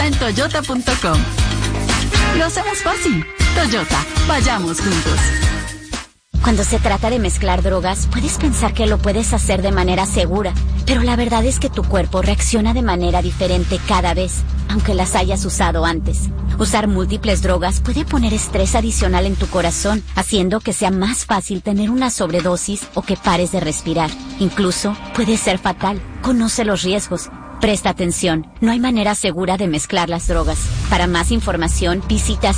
en toyota.com. Lo hacemos fácil. Toyota, vayamos juntos. Cuando se trata de mezclar drogas, puedes pensar que lo puedes hacer de manera segura, pero la verdad es que tu cuerpo reacciona de manera diferente cada vez, aunque las hayas usado antes. Usar múltiples drogas puede poner estrés adicional en tu corazón, haciendo que sea más fácil tener una sobredosis o que pares de respirar. Incluso puede ser fatal. Conoce los riesgos. Presta atención, no hay manera segura de mezclar las drogas. Para más información, visita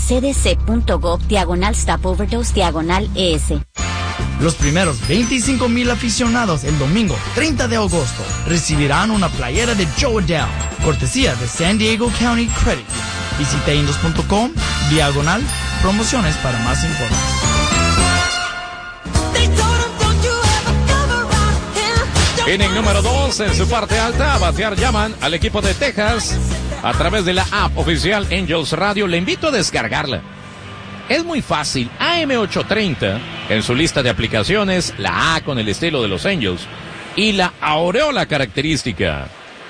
cdc.gov/stop-overdose/ES. Los primeros 25,000 aficionados el domingo 30 de agosto recibirán una playera de Joe Adele, cortesía de San Diego County Credit. Visita indos.com/promociones para más información. Inning número 2 en su parte alta. A batear llaman al equipo de Texas a través de la app oficial Angels Radio. Le invito a descargarla. Es muy fácil. AM830 en su lista de aplicaciones. La A con el estilo de los Angels y la aureola característica.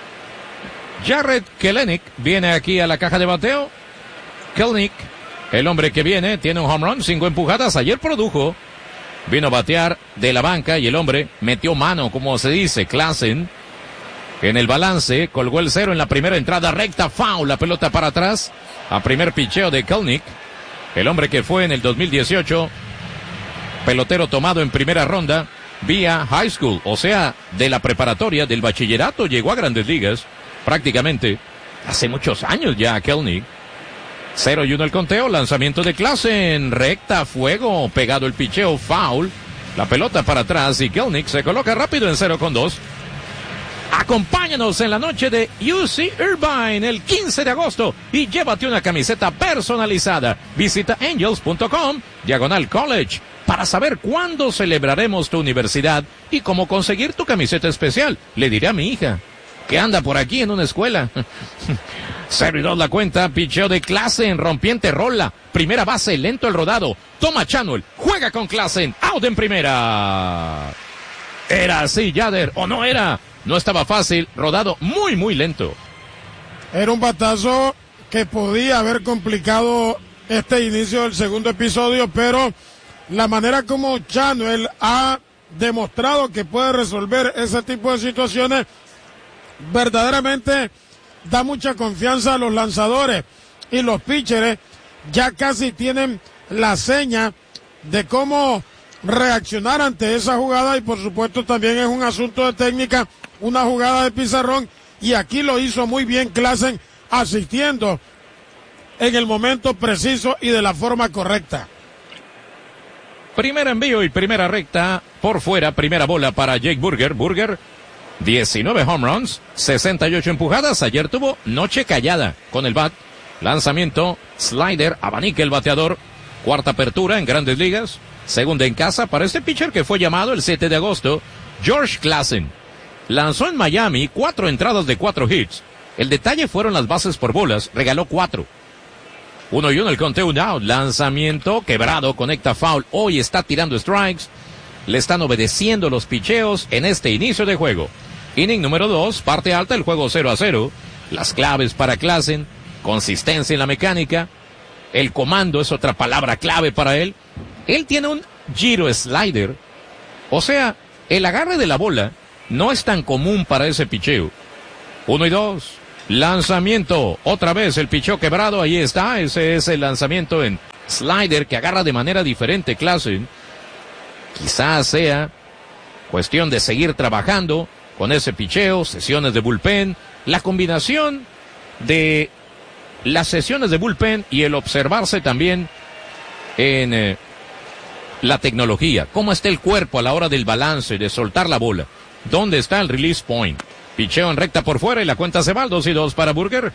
Jarred Kelenic viene aquí a la caja de bateo. Kelenic, el hombre que viene, tiene un home run, 5 empujadas. Ayer produjo. Vino a batear de la banca y el hombre metió mano, como se dice, Klassen. En el balance, colgó el 0 en la primera entrada recta, foul, la pelota para atrás. A primer picheo de Kelenic, el hombre que fue en el 2018 pelotero tomado en primera ronda vía high school, o sea, de la preparatoria, del bachillerato, llegó a Grandes Ligas prácticamente hace muchos años ya Kelenic. 0-1 el conteo, lanzamiento de Klassen, recta, fuego, pegado el picheo, foul, la pelota para atrás y Kelenic se coloca rápido en 0-2. Acompáñanos en la noche de UC Irvine el 15 de agosto y llévate una camiseta personalizada. Visita angels.com/college para saber cuándo celebraremos tu universidad y cómo conseguir tu camiseta especial. Le diré a mi hija que anda por aquí en una escuela. 0-2 la cuenta, picheo de Klassen, rompiente rola, primera base, lento el rodado, toma Chanuel, juega con Klassen, out en primera. Era así, Yader, o no era, no estaba fácil, rodado muy muy lento. Era un batazo que podía haber complicado este inicio del segundo episodio, pero la manera como Chanuel ha demostrado que puede resolver ese tipo de situaciones verdaderamente da mucha confianza a los lanzadores, y los pitchers ya casi tienen la seña de cómo reaccionar ante esa jugada, y por supuesto también es un asunto de técnica, una jugada de pizarrón, y aquí lo hizo muy bien Klassen, asistiendo en el momento preciso y de la forma correcta. Primer envío y primera recta por fuera, primera bola para Jake Burger. Burger, 19 home runs, 68 empujadas. Ayer tuvo noche callada con el bat. Lanzamiento, slider, abanica el bateador. Cuarta apertura en Grandes Ligas. Segunda en casa para este pitcher que fue llamado el 7 de agosto, George Klassen. Lanzó en Miami 4 entradas de 4 hits. El detalle fueron las bases por bolas, regaló 4. 1-1 el conteo, un out. Lanzamiento quebrado, conecta foul. Hoy está tirando strikes. Le están obedeciendo los picheos en este inicio de juego. Inning número 2, parte alta, el juego 0-0. Las claves para Klassen, consistencia en la mecánica. El comando es otra palabra clave para él. Él tiene un giro slider. O sea, el agarre de la bola no es tan común para ese picheo. 1-2. Lanzamiento, otra vez el picheo quebrado, ahí está. Ese es el lanzamiento en slider que agarra de manera diferente Klassen. Quizás sea cuestión de seguir trabajando con ese picheo, sesiones de bullpen, la combinación de las sesiones de bullpen y el observarse también en la tecnología, cómo está el cuerpo a la hora del balance, de soltar la bola, dónde está el release point. Picheo en recta por fuera y la cuenta se va al 2-2 para Burger.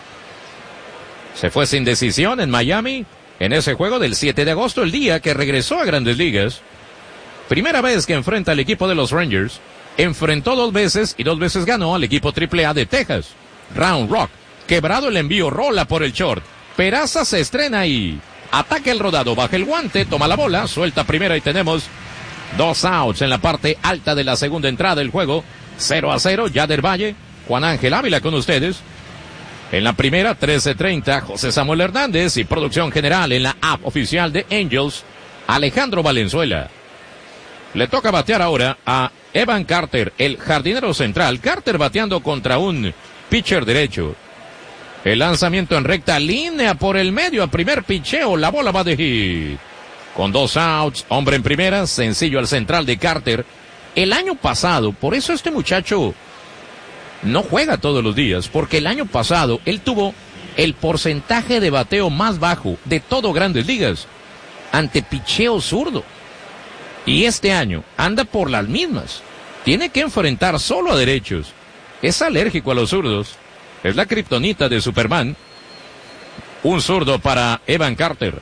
Se fue sin decisión en Miami en ese juego del 7 de agosto, el día que regresó a Grandes Ligas. Primera vez que enfrenta al equipo de los Rangers. Enfrentó 2 veces y 2 veces ganó al equipo AAA de Texas. Round Rock, quebrado el envío, rola por el short. Peraza se estrena ahí. Ataca el rodado, baja el guante, toma la bola, suelta primera y tenemos 2 outs en la parte alta de la segunda entrada del juego. 0-0, Yader Valle, Juan Ángel Ávila con ustedes. En la primera, 13:30, José Samuel Hernández y producción general en la app oficial de Angels, Alejandro Valenzuela. Le toca batear ahora a Evan Carter, el jardinero central. Carter bateando contra un pitcher derecho. El lanzamiento en recta línea por el medio a primer picheo. La bola va de hit. Con 2 outs, hombre en primera, sencillo al central de Carter. El año pasado, por eso este muchacho no juega todos los días, porque el año pasado él tuvo el porcentaje de bateo más bajo de todo Grandes Ligas ante picheo zurdo. Y este año anda por las mismas. Tiene que enfrentar solo a derechos. Es alérgico a los zurdos. Es la kriptonita de Superman. Un zurdo para Evan Carter.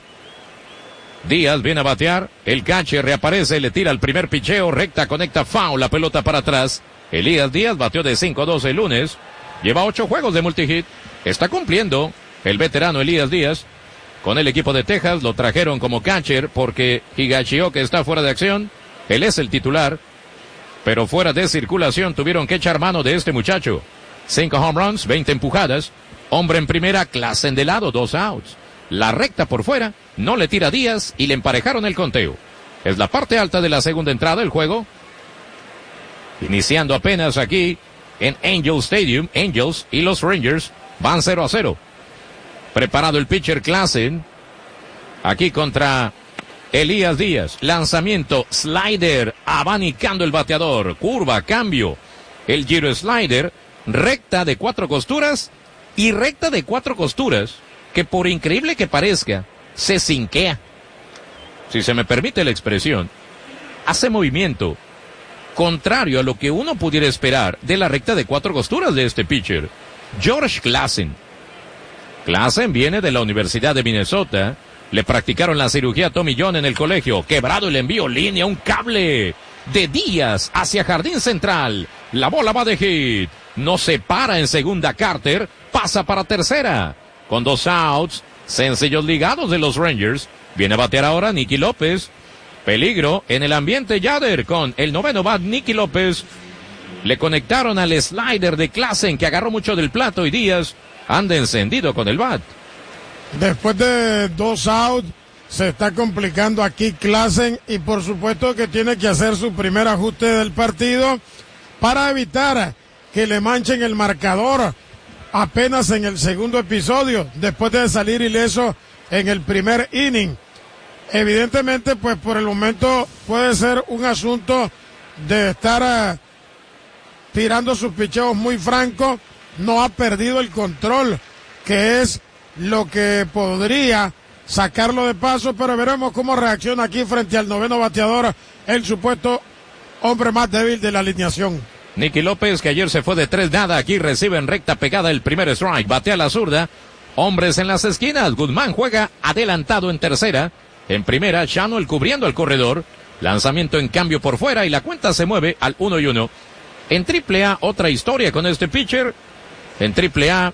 Díaz viene a batear. El catcher reaparece, le tira el primer picheo. Recta, conecta foul, la pelota para atrás. Elías Díaz bateó de 5-2 el lunes. Lleva 8 juegos de multihit. Está cumpliendo el veterano Elías Díaz. Con el equipo de Texas lo trajeron como catcher porque Higashioka está fuera de acción. Él es el titular. Pero fuera de circulación tuvieron que echar mano de este muchacho. 5 home runs, 20 empujadas. Hombre en primera, Klassen de lado, 2 outs. La recta por fuera, no le tira Díaz y le emparejaron el conteo. Es la parte alta de la segunda entrada del juego. Iniciando apenas aquí en Angels Stadium. Angels y los Rangers van 0-0. Preparado el pitcher Klassen. Aquí contra Elías Díaz. Lanzamiento, slider, abanicando el bateador. Curva, cambio. El giro slider, recta de 4 costuras y recta de 4 costuras que por increíble que parezca, se cinquea. Si se me permite la expresión, hace movimiento contrario a lo que uno pudiera esperar de la recta de 4 costuras de este pitcher. George Klassen. Klassen viene de la Universidad de Minnesota. Le practicaron la cirugía a Tommy John en el colegio. Quebrado el envío, línea, un cable de Díaz hacia jardín central. La bola va de hit. No se para en segunda Carter. Pasa para tercera. Con 2 outs. Sencillos ligados de los Rangers. Viene a batear ahora Nicky López. Peligro en el ambiente Yader con el 9º bat Nicky López. Le conectaron al slider de Klassen que agarró mucho del plato y Díaz anda encendido con el bat. Después de 2 outs, se está complicando aquí Klassen y por supuesto que tiene que hacer su primer ajuste del partido para evitar que le manchen el marcador apenas en el segundo episodio, después de salir ileso en el primer inning. Evidentemente, pues por el momento puede ser un asunto de estar tirando sus picheos muy francos. No ha perdido el control, que es lo que podría sacarlo de paso, pero veremos cómo reacciona aquí frente al 9º bateador, el supuesto hombre más débil de la alineación. Nicky López, que ayer se fue de 3-0, aquí recibe en recta pegada el primer strike, batea la zurda, hombres en las esquinas, Guzmán juega adelantado en tercera, en primera, Shanuel cubriendo al corredor, lanzamiento en cambio por fuera y la cuenta se mueve al 1-1. En AAA, otra historia con este pitcher. En AAA,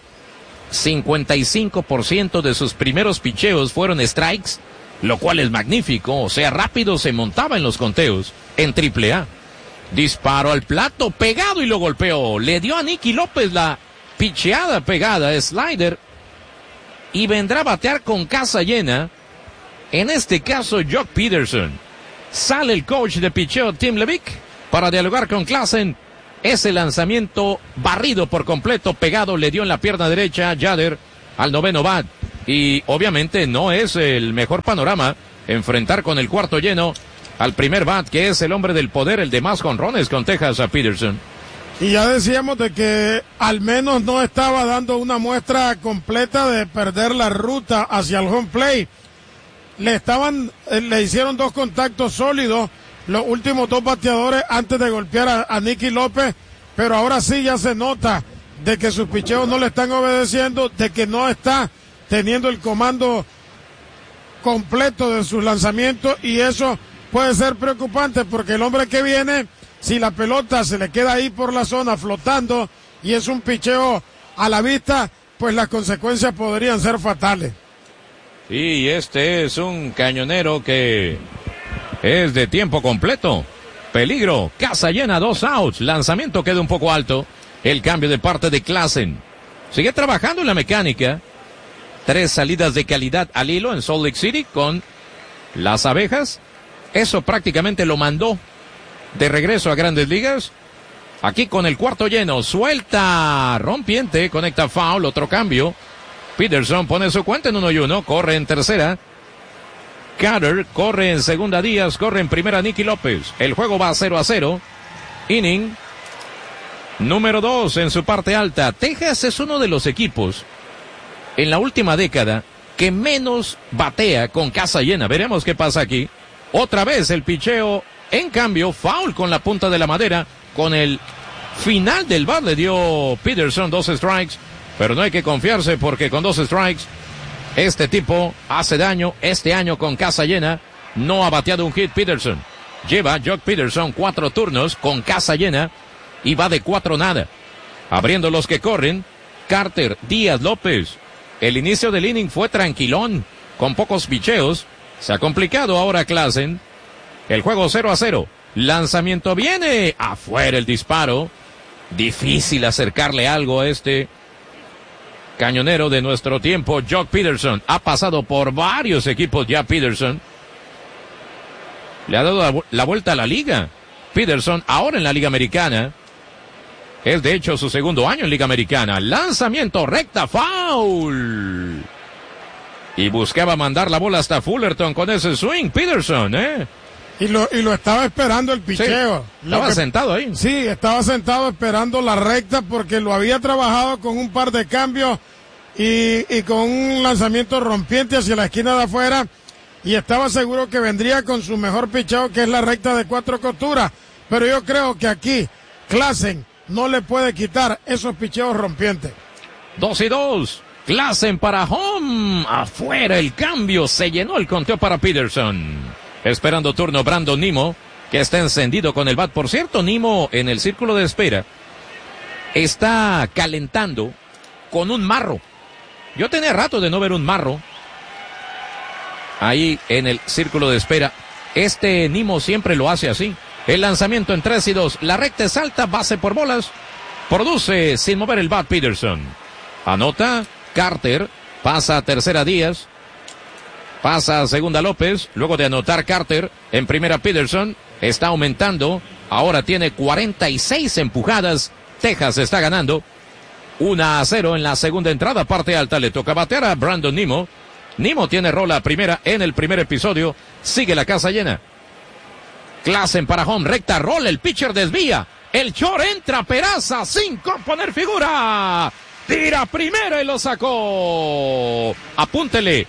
55% de sus primeros picheos fueron strikes, lo cual es magnífico, o sea, rápido se montaba en los conteos en AAA. Disparo al plato, pegado y lo golpeó. Le dio a Nicky López la picheada pegada, slider, y vendrá a batear con casa llena. En este caso, Jock Peterson. Sale el coach de picheo Tim Levick para dialogar con Klassen. Ese lanzamiento barrido por completo, pegado, le dio en la pierna derecha Yader al 9º bat. Y obviamente no es el mejor panorama enfrentar con el cuarto lleno al primer bat, que es el hombre del poder, el de más jonrones con Texas, a Peterson. Y ya decíamos de que al menos no estaba dando una muestra completa de perder la ruta hacia el home plate. Le hicieron 2 contactos sólidos los últimos 2 bateadores antes de golpear a Nicky López, pero ahora sí ya se nota de que sus picheos no le están obedeciendo, de que no está teniendo el comando completo de sus lanzamientos, y eso puede ser preocupante porque el hombre que viene, si la pelota se le queda ahí por la zona flotando y es un picheo a la vista, pues las consecuencias podrían ser fatales. Y este es un cañonero que es de tiempo completo. Peligro, casa llena, 2 outs, lanzamiento queda un poco alto. El cambio de parte de Klassen. Sigue trabajando en la mecánica. 3 salidas de calidad al hilo en Salt Lake City con las Abejas. Eso prácticamente lo mandó de regreso a Grandes Ligas. Aquí con el cuarto lleno, suelta rompiente, conecta foul, otro cambio. Peterson pone su cuenta en 1-1, corre en tercera. Carter corre en segunda, Díaz corre en primera, Nicky López. El juego va 0-0. Inning número 2 en su parte alta. Texas es uno de los equipos en la última década que menos batea con casa llena. Veremos qué pasa aquí. Otra vez el picheo, en cambio, foul con la punta de la madera. Con el final del bat le dio Peterson 2 strikes, pero no hay que confiarse porque con 2 strikes este tipo hace daño. Este año con casa llena no ha bateado un hit Peterson. Lleva Jock Peterson 4 turnos con casa llena y va de 4-0. Abriendo los que corren, Carter, Díaz, López. El inicio del inning fue tranquilón, con pocos picheos. Se ha complicado ahora Klassen. El juego 0-0. Lanzamiento viene. Afuera el disparo. Difícil acercarle algo a este cañonero de nuestro tiempo, Jock Peterson. Ha pasado por varios equipos ya Peterson. Le ha dado la vuelta a la liga. Peterson ahora en la Liga Americana. Es de hecho su segundo año en Liga Americana. Lanzamiento recta, foul. Y buscaba mandar la bola hasta Fullerton con ese swing, Peterson, Y lo estaba esperando el picheo. Sí, estaba sentado ahí. Sí, estaba sentado esperando la recta porque lo había trabajado con un par de cambios y con un lanzamiento rompiente hacia la esquina de afuera y estaba seguro que vendría con su mejor picheo, que es la recta de 4 costuras. Pero yo creo que aquí Klassen no le puede quitar esos picheos rompientes. 2-2. Klassen para home. Afuera el cambio. Se llenó el conteo para Peterson. Esperando turno Brandon Nimmo, que está encendido con el bat. Por cierto, Nimmo en el círculo de espera está calentando con un marro. Yo tenía rato de no ver un marro ahí en el círculo de espera. Este Nimmo siempre lo hace así. El lanzamiento en 3-2. La recta es alta, base por bolas. Produce sin mover el bat Peterson. Anota Carter, pasa a tercera Díaz. Pasa a segunda López, luego de anotar Carter, en primera Peterson, está aumentando, ahora tiene 46 empujadas, Texas está ganando, 1-0 en la segunda entrada, parte alta, le toca batear a Brandon Nimmo. Nimmo tiene rola primera en el primer episodio, sigue la casa llena. Klassen para home, recta, rola, el pitcher desvía, el short entra, Peraza, sin componer figura, tira primera y lo sacó, apúntele.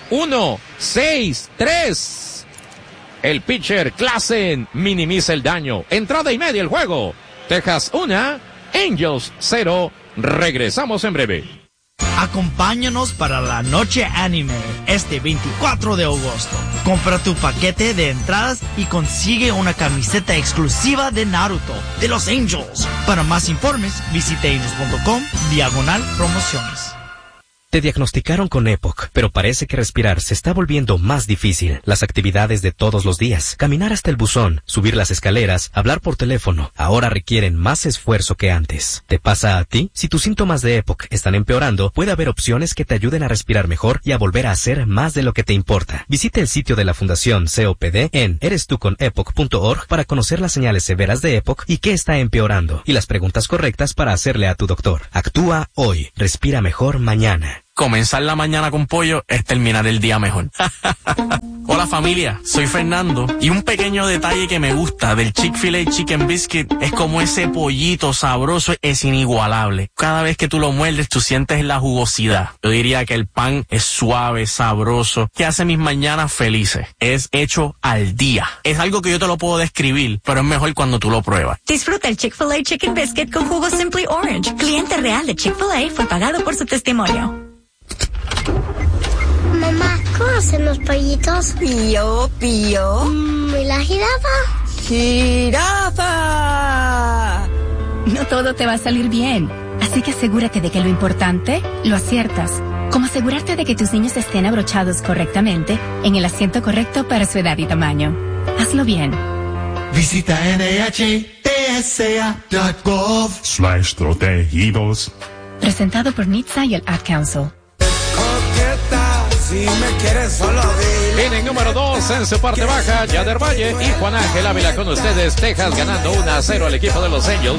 1-6-3. El pitcher Klassen minimiza el daño. Entrada y media el juego. Texas 1, Angels 0. Regresamos en breve. Acompáñanos para la noche anime este 24 de agosto. Compra tu paquete de entradas y consigue una camiseta exclusiva de Naruto de los Angels. Para más informes, visite angels.com/promociones. Te diagnosticaron con EPOC, pero parece que respirar se está volviendo más difícil. Las actividades de todos los días, caminar hasta el buzón, subir las escaleras, hablar por teléfono, ahora requieren más esfuerzo que antes. ¿Te pasa a ti? Si tus síntomas de EPOC están empeorando, puede haber opciones que te ayuden a respirar mejor y a volver a hacer más de lo que te importa. Visite el sitio de la Fundación COPD en erestuconepoc.org para conocer las señales severas de EPOC y qué está empeorando, y las preguntas correctas para hacerle a tu doctor. Actúa hoy. Respira mejor mañana. Comenzar la mañana con pollo es terminar el día mejor. Hola familia, soy Fernando y un pequeño detalle que me gusta del Chick-fil-A Chicken Biscuit es como ese pollito sabroso es inigualable. Cada vez que tú lo muerdes tú sientes la jugosidad. Yo diría que el pan es suave, sabroso, que hace mis mañanas felices. Es hecho al día. Es algo que yo te lo puedo describir, pero es mejor cuando tú lo pruebas. Disfruta el Chick-fil-A Chicken Biscuit con jugo Simply Orange. Cliente real de Chick-fil-A fue pagado por su testimonio. Mamá, ¿cómo hacen los pollitos? Pío, pío. ¿Y la jirafa? ¡Jirafa! No todo te va a salir bien, así que asegúrate de que lo importante lo aciertas. Como asegurarte de que tus niños estén abrochados correctamente en el asiento correcto para su edad y tamaño. Hazlo bien. Visita NHTSA.gov/protegidos. Presentado por NHTSA y el Ad Council. Si me quieres solo dile. Inning número 2 en su parte baja, Yader Valle y Juan Ángel Ávila con ustedes. Texas ganando 1-0 al equipo de los Angels.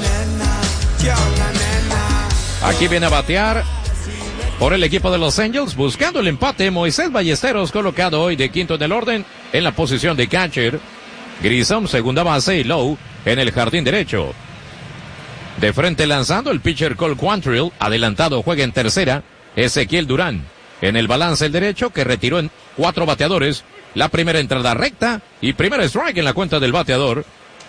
Aquí viene a batear por el equipo de los Angels, buscando el empate. Moisés Ballesteros, colocado hoy de quinto en el orden, en la posición de catcher. Grissom, segunda base, y Lowe en el jardín derecho. De frente lanzando el pitcher Cole Quantrill, adelantado juega en tercera, Ezequiel Durán. En el balance el derecho, que retiró en 4 bateadores, la primera entrada recta y primer strike en la cuenta del bateador.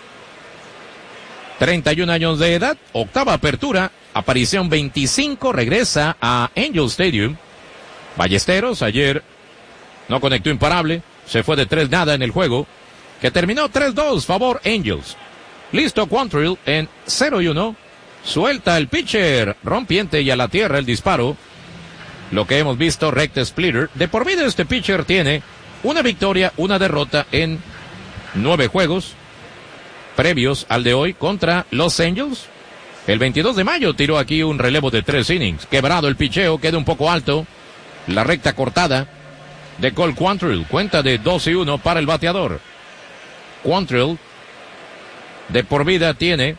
31 años de edad, octava apertura, aparición 25, regresa a Angel Stadium. Ballesteros ayer no conectó imparable, se fue de 3-0 en el juego, que terminó 3-2, favor Angels. Listo Quantrill en 0-1, suelta el pitcher, rompiente y a la tierra el disparo. Lo que hemos visto, recta splitter. De por vida este pitcher tiene una victoria, una derrota en 9 juegos previos al de hoy contra los Angels. El 22 de mayo tiró aquí un relevo de 3 innings. Quebrado el picheo, queda un poco alto. La recta cortada de Cole Quantrill. Cuenta de 2-1 para el bateador. Quantrill de por vida tiene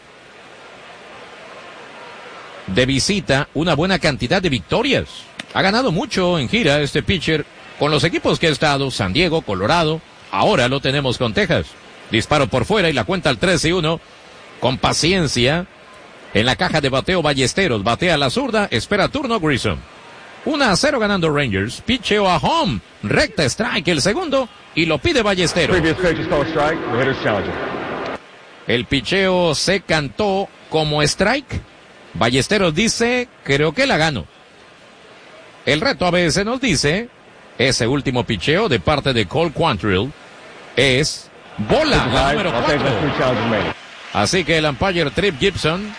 de visita una buena cantidad de victorias. Ha ganado mucho en gira este pitcher con los equipos que ha estado, San Diego, Colorado. Ahora lo tenemos con Texas. Disparo por fuera y la cuenta al 3-1. Con paciencia. En la caja de bateo Ballesteros. Batea a la zurda. Espera turno Grissom. 1-0 ganando Rangers. Pitcheo a home. Recta strike el segundo. Y lo pide Ballesteros. El pitcheo se cantó como strike. Ballesteros dice, creo que la gano. El reto a veces nos dice, ese último picheo de parte de Cole Quantrill es bola, la número 4. Así que el umpire Trip Gibson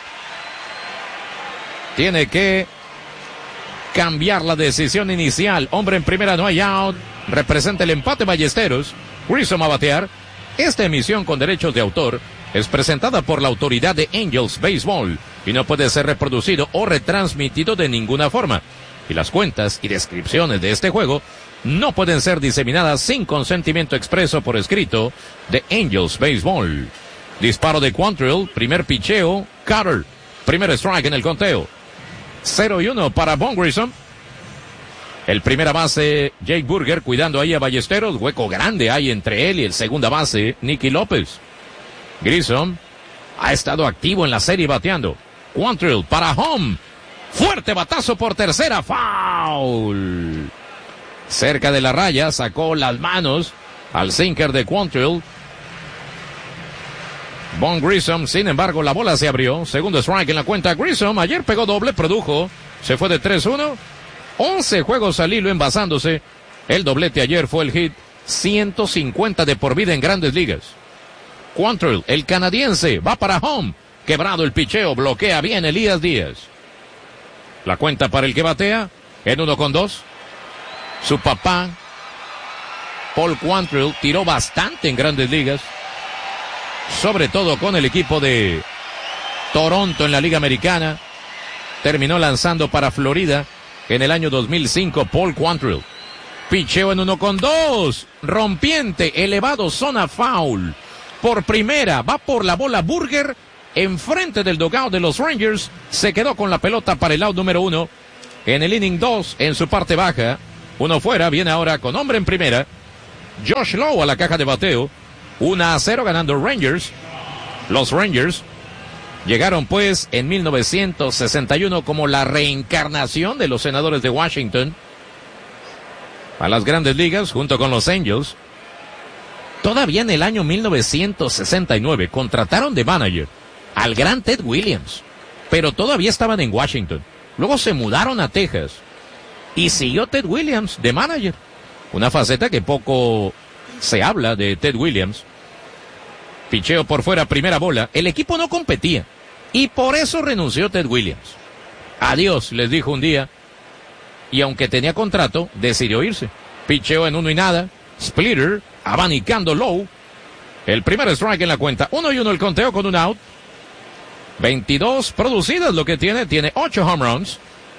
tiene que cambiar la decisión inicial. Hombre en primera, no hay out. Representa el empate Ballesteros. Grissom a batear. Esta emisión con derechos de autor es presentada por la autoridad de Angels Baseball y no puede ser reproducido o retransmitido de ninguna forma. Y las cuentas y descripciones de este juego no pueden ser diseminadas sin consentimiento expreso por escrito de Angels Baseball. Disparo de Quantrill, primer picheo, Carter, primer strike en el conteo. 0-1 para Von Grissom. El primera base, Jake Burger, cuidando ahí a Ballesteros, hueco grande hay entre él y el segunda base, Nicky López. Grissom ha estado activo en la serie bateando. Quantrill para home. Fuerte batazo por tercera, foul. Cerca de la raya, sacó las manos al sinker de Quantrill. Von Grissom, sin embargo, la bola se abrió. Segundo strike en la cuenta. Grissom ayer pegó doble, produjo. Se fue de 3-1. 11 juegos al hilo envasándose. El doblete ayer fue el hit 150 de por vida en Grandes Ligas. Quantrill, el canadiense, va para home. Quebrado el picheo, bloquea bien Elías Díaz. La cuenta para el que batea en 1-2. Su papá, Paul Quantrill, tiró bastante en Grandes Ligas, sobre todo con el equipo de Toronto en la Liga Americana. Terminó lanzando para Florida en el año 2005, Paul Quantrill. Picheo en 1-2. Rompiente, elevado, zona foul. Por primera, va por la bola Burger. Enfrente del dugout de los Rangers, se quedó con la pelota para el out número 1. En el inning 2, en su parte baja, uno fuera, viene ahora con hombre en primera. Josh Lowe a la caja de bateo. 1-0 ganando Rangers. Los Rangers llegaron pues en 1961 como la reencarnación de los Senadores de Washington a las Grandes Ligas junto con los Angels. Todavía en el año 1969 contrataron de manager al gran Ted Williams, pero todavía estaban en Washington. Luego se mudaron a Texas y siguió Ted Williams de manager. Una faceta que poco se habla de Ted Williams. Picheo por fuera, primera bola. El equipo no competía y por eso renunció Ted Williams. Adiós, les dijo un día, y aunque tenía contrato, decidió irse. Picheo en 1-0. Splitter, abanicando Lowe. El primer strike en la cuenta. 1-1 el conteo con un out. 22 producidas lo que tiene 8 home runs.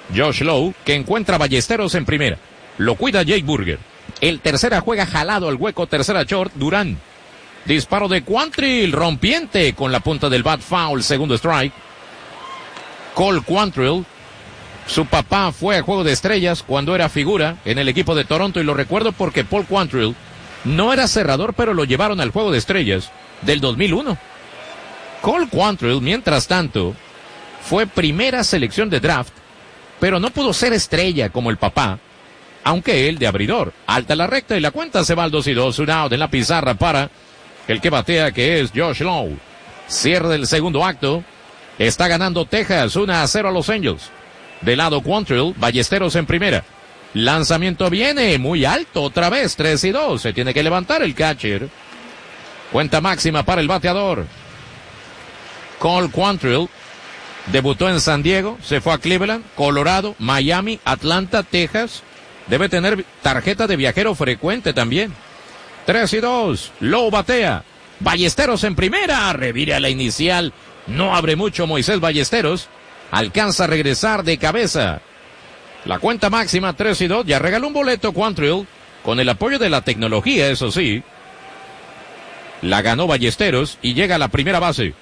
Josh Lowe, que encuentra a Ballesteros en primera. Lo cuida Jake Burger. El tercera juega jalado al hueco, tercera short, Durán. Disparo de Quantrill, rompiente con la punta del bat, foul, segundo strike. Cole Quantrill, su papá fue a Juego de Estrellas cuando era figura en el equipo de Toronto, y lo recuerdo porque Paul Quantrill no era cerrador, pero lo llevaron al Juego de Estrellas del 2001. Cole Quantrill, mientras tanto, fue primera selección de draft, pero no pudo ser estrella como el papá, aunque él de abridor. Alta la recta y la cuenta se va al 2-2, un out en la pizarra para el que batea, que es Josh Lowe. Cierre del segundo acto. Está ganando Texas 1-0 a Los Angels. De lado Quantrill, Ballesteros en primera. Lanzamiento viene muy alto otra vez, 3-2. Se tiene que levantar el catcher. Cuenta máxima para el bateador. Cole Quantrill debutó en San Diego, se fue a Cleveland, Colorado, Miami, Atlanta, Texas. Debe tener tarjeta de viajero frecuente también. 3-2. Lowe batea. Ballesteros en primera. Revira la inicial. No abre mucho Moisés Ballesteros. Alcanza a regresar de cabeza. La cuenta máxima 3-2. Ya regaló un boleto Quantrill. Con el apoyo de la tecnología, eso sí. La ganó Ballesteros y llega a la primera base.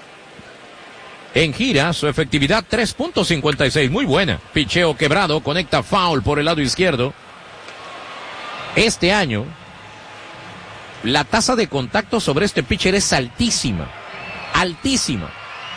En gira, su efectividad 3.56, muy buena. Picheo quebrado, conecta foul por el lado izquierdo. Este año, la tasa de contacto sobre este pitcher es altísima. Altísima.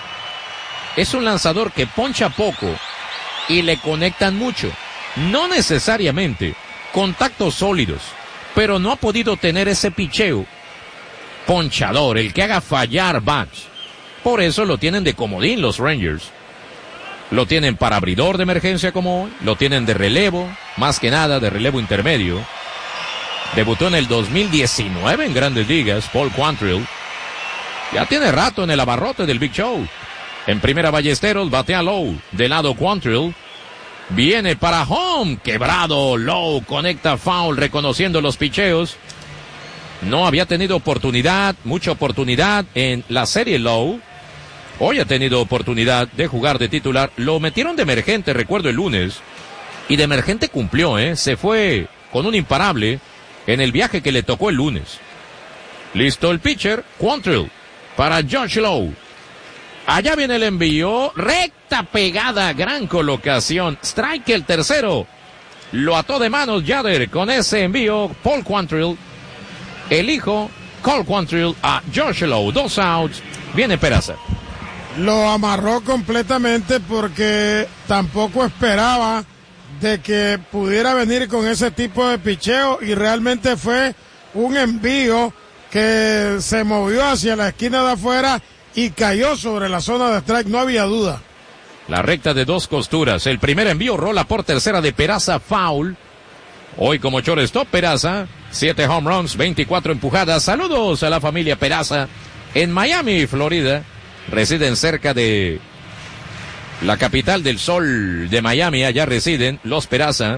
Es un lanzador que poncha poco y le conectan mucho. No necesariamente contactos sólidos, pero no ha podido tener ese picheo ponchador, el que haga fallar bats. Por eso lo tienen de comodín los Rangers. Lo tienen para abridor de emergencia como hoy. Lo tienen de relevo, más que nada de relevo intermedio. Debutó en el 2019 en Grandes Ligas, Paul Quantrill. Ya tiene rato en el abarrote del Big Show. En primera Ballesteros, batea Lowe. De lado Quantrill. Viene para home. Quebrado. Lowe conecta foul reconociendo los picheos. No había tenido oportunidad, mucha oportunidad en la serie Lowe. Hoy ha tenido oportunidad de jugar de titular. Lo metieron de emergente, recuerdo el lunes. Y de emergente cumplió, Se fue con un imparable en el viaje que le tocó el lunes. Listo el pitcher, Quantrill, para Josh Lowe. Allá viene el envío, recta pegada, gran colocación. Strike el tercero. Lo ató de manos Yader con ese envío, Paul Quantrill. El hijo, Cole Quantrill, a Josh Lowe. 2 outs. Viene Peraza. Lo amarró completamente porque tampoco esperaba de que pudiera venir con ese tipo de picheo, y realmente fue un envío que se movió hacia la esquina de afuera y cayó sobre la zona de strike, no había duda. La recta de 2 costuras. El primer envío rola por tercera de Peraza, foul. Hoy como shortstop Peraza, 7 home runs, 24 empujadas. Saludos a la familia Peraza en Miami, Florida. Residen cerca de la capital del sol de Miami. Allá residen los Peraza.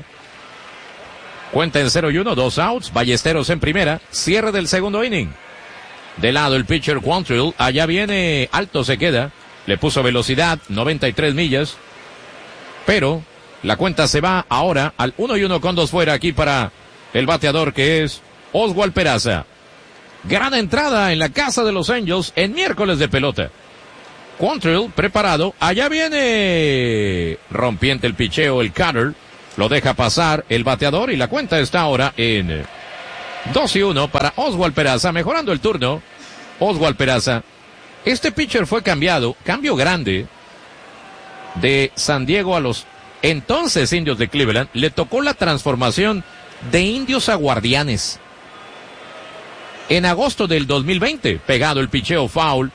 Cuenta en 0-1, 2 outs. Ballesteros en primera. Cierre del segundo inning. De lado el pitcher Quantrill. Allá viene, alto se queda. Le puso velocidad, 93 millas. Pero la cuenta se va ahora al 1-1 con 2 fuera aquí para el bateador, que es Oswald Peraza. Gran entrada en la casa de los Angels en miércoles de pelota. Quantrill preparado. Allá viene rompiente el picheo, el cutter. Lo deja pasar el bateador y la cuenta está ahora en 2-1 para Oswald Peraza. Mejorando el turno, Oswald Peraza. Este pitcher fue cambiado, cambio grande, de San Diego a los entonces Indios de Cleveland. Le tocó la transformación de Indios a Guardianes. En agosto del 2020, pegado el picheo, foul.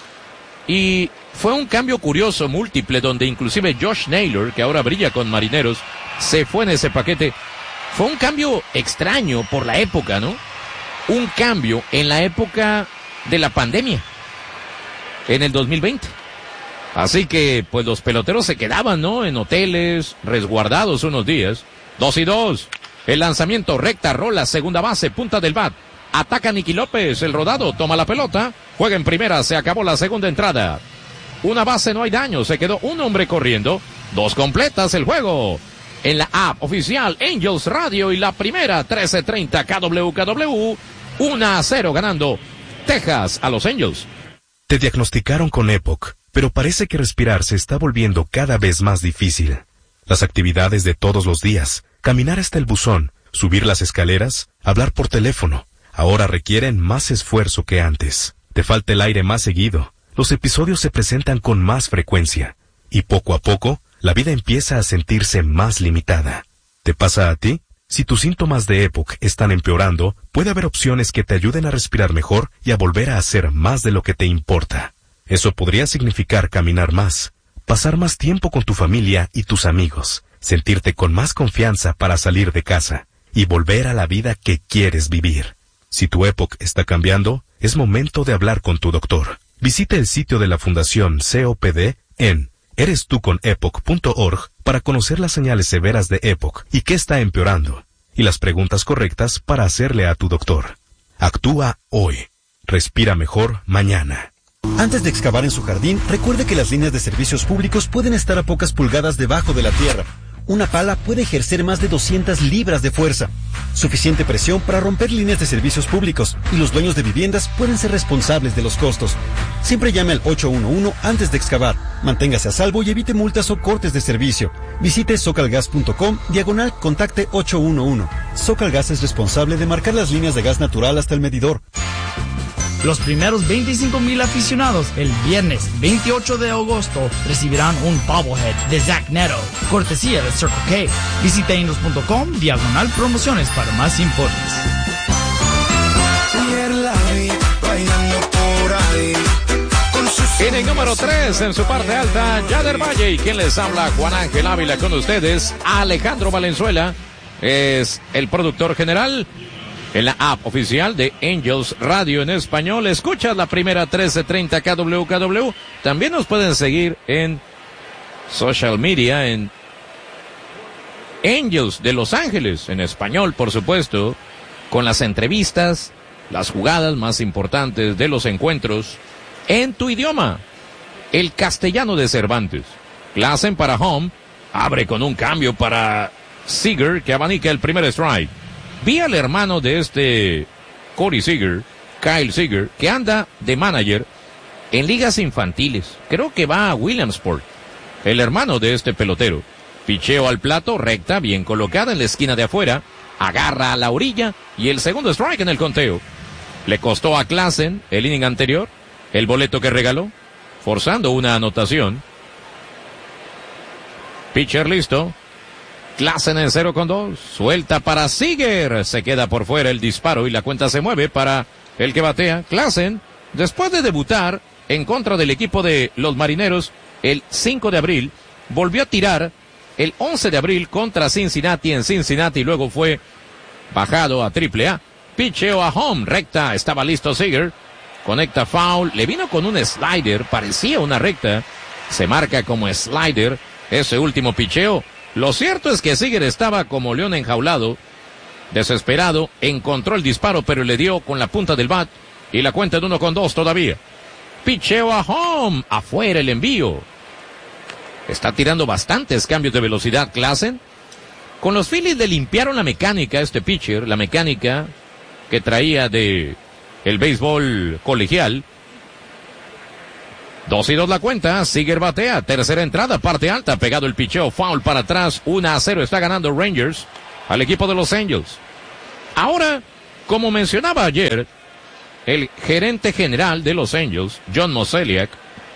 Y fue un cambio curioso, múltiple, donde inclusive Josh Naylor, que ahora brilla con Marineros, se fue en ese paquete. Fue un cambio extraño por la época, ¿no? Un cambio en la época de la pandemia, en el 2020. Así que, pues los peloteros se quedaban, ¿no? En hoteles, resguardados unos días. 2-2. El lanzamiento recta, rola, segunda base, punta del bat. Ataca Nicky López, el rodado, toma la pelota, juega en primera, se acabó la segunda entrada. Una base, no hay daño, se quedó un hombre corriendo. 2 completas el juego. En la app oficial Angels Radio y la primera 1330 KWKW, 1-0 ganando Texas a los Angels. Te diagnosticaron con EPOC, pero parece que respirar se está volviendo cada vez más difícil. Las actividades de todos los días, caminar hasta el buzón, subir las escaleras, hablar por teléfono, ahora requieren más esfuerzo que antes. Te falta el aire más seguido, los episodios se presentan con más frecuencia, y poco a poco, la vida empieza a sentirse más limitada. ¿Te pasa a ti? Si tus síntomas de EPOC están empeorando, puede haber opciones que te ayuden a respirar mejor y a volver a hacer más de lo que te importa. Eso podría significar caminar más, pasar más tiempo con tu familia y tus amigos, sentirte con más confianza para salir de casa y volver a la vida que quieres vivir. Si tu EPOC está cambiando, es momento de hablar con tu doctor. Visita el sitio de la Fundación COPD en erestuconepoc.org para conocer las señales severas de EPOC y qué está empeorando, y las preguntas correctas para hacerle a tu doctor. Actúa hoy. Respira mejor mañana. Antes de excavar en su jardín, recuerde que las líneas de servicios públicos pueden estar a pocas pulgadas debajo de la tierra. Una pala puede ejercer más de 200 libras de fuerza. Suficiente presión para romper líneas de servicios públicos, y los dueños de viviendas pueden ser responsables de los costos. Siempre llame al 811 antes de excavar. Manténgase a salvo y evite multas o cortes de servicio. Visite socalgas.com/contacte 811. Socalgas es responsable de marcar las líneas de gas natural hasta el medidor. Los primeros 25,000 aficionados el viernes 28 de agosto recibirán un bobblehead de Zach Neto, cortesía de Circle K. Visita angels.com/promociones para más informes. En el número 3, en su parte alta, Yader Valle, y quien les habla, Juan Ángel Ávila, con ustedes, Alejandro Valenzuela, es el productor general. En la app oficial de Angels Radio en español, escuchas la primera 1330 KWKW. También nos pueden seguir en social media, en Angels de Los Ángeles, en español, por supuesto, con las entrevistas, las jugadas más importantes de los encuentros, en tu idioma, el castellano de Cervantes. Klassen para home, abre con un cambio para Seager, que abanica el primer strike. Vi al hermano de Corey Seager, Kyle Seager, que anda de manager en ligas infantiles. Creo que va a Williamsport. El hermano de este pelotero. Picheo al plato, recta, bien colocada en la esquina de afuera. Agarra a la orilla y el segundo strike en el conteo. Le costó a Klassen el inning anterior, el boleto que regaló, forzando una anotación. Pitcher listo. Klassen en 0-2, suelta para Seager, se queda por fuera el disparo y la cuenta se mueve para el que batea. Klassen, después de debutar en contra del equipo de los Marineros el 5 de abril, volvió a tirar el 11 de abril contra Cincinnati en Cincinnati y luego fue bajado a AAA. Picheo a home, recta, estaba listo Seager, conecta foul, le vino con un slider, parecía una recta, se marca como slider ese último picheo. Lo cierto es que Seager estaba como león enjaulado, desesperado, encontró el disparo pero le dio con la punta del bat y la cuenta de 1-2 todavía. Picheo a home, afuera el envío. Está tirando bastantes cambios de velocidad Klassen. Con los Phillies le limpiaron la mecánica a este pitcher, la mecánica que traía de el béisbol colegial. 2-2 la cuenta, Seager batea, tercera entrada, parte alta, pegado el picheo, foul para atrás, 1-0, está ganando Rangers al equipo de los Angels. Ahora, como mencionaba ayer, el gerente general de los Angels, John Mozeliak,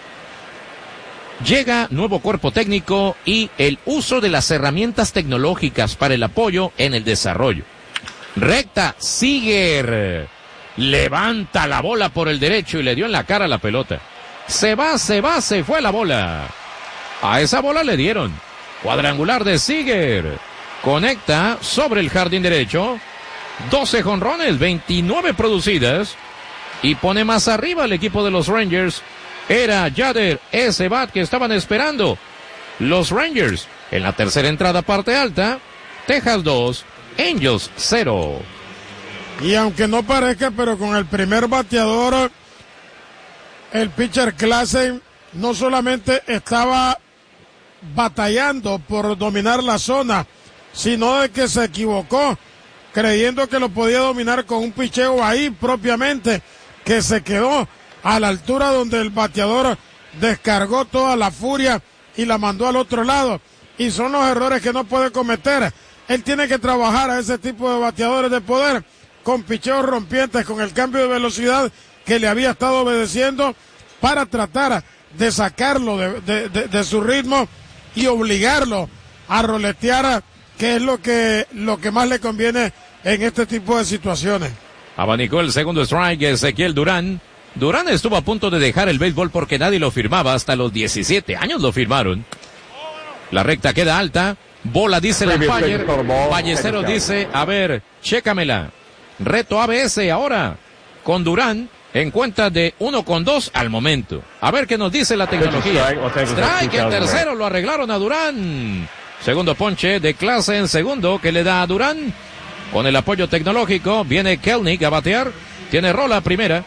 llega nuevo cuerpo técnico y el uso de las herramientas tecnológicas para el apoyo en el desarrollo. Recta, Seager levanta la bola por el derecho y le dio en la cara a la pelota. Se fue la bola. A esa bola le dieron. Cuadrangular de Seager. Conecta sobre el jardín derecho. 12 jonrones, 29 producidas. Y pone más arriba al equipo de los Rangers. Era Yader, ese bat que estaban esperando. Los Rangers en la tercera entrada, parte alta. Texas 2, Angels 0. Y aunque no parezca, pero con el primer bateador, el pitcher Klassen no solamente estaba batallando por dominar la zona, sino de que se equivocó creyendo que lo podía dominar con un picheo ahí propiamente, que se quedó a la altura donde el bateador descargó toda la furia y la mandó al otro lado. Y son los errores que no puede cometer. Él tiene que trabajar a ese tipo de bateadores de poder, con picheos rompientes, con el cambio de velocidad que le había estado obedeciendo, para tratar de sacarlo de su ritmo y obligarlo a roletear, que es lo que más le conviene en este tipo de situaciones. Abanicó el segundo strike Ezequiel Durán. Durán estuvo a punto de dejar el béisbol porque nadie lo firmaba. Hasta los 17 años lo firmaron. La recta queda alta. Bola, dice el umpire. Ballesteros dice, a ver, chécamela. Reto ABS ahora con Durán en cuenta de 1-2 al momento. A ver qué nos dice la tecnología. Strike en tercero, lo arreglaron a Durán. Segundo ponche de clase en segundo que le da a Durán. Con el apoyo tecnológico viene Kelenic a batear. Tiene rola primera.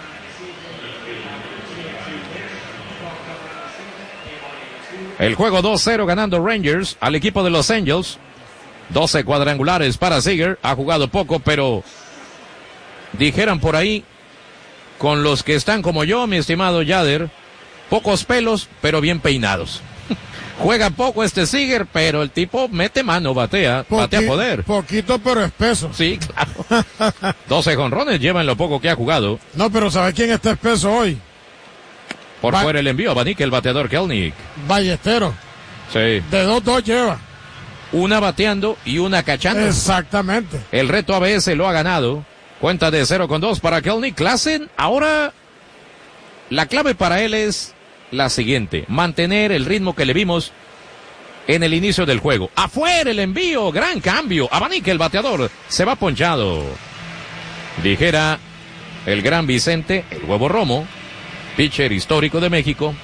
El juego 2-0 ganando Rangers al equipo de Los Angels. 12 cuadrangulares para Seager. Ha jugado poco, pero dijeran por ahí, con los que están como yo, mi estimado Yader, pocos pelos, pero bien peinados. Juega poco Seager, pero el tipo mete mano, batea poder. Poquito, pero espeso. Sí, claro. 12 jonrones lleva en lo poco que ha jugado. No, pero ¿sabe quién está espeso hoy? Por fuera el envío, Abanique, el bateador Kelenic. Ballesteros. Sí. De 2-2 lleva. Una bateando y una cachando. Exactamente. El reto ABS lo ha ganado. Cuenta de 0-2 para Kelenic. Klassen, ahora la clave para él es la siguiente: mantener el ritmo que le vimos en el inicio del juego. Afuera el envío, gran cambio. Abanique, el bateador, se va ponchado. Dijera el gran Vicente, el huevo Romo, pitcher histórico de México,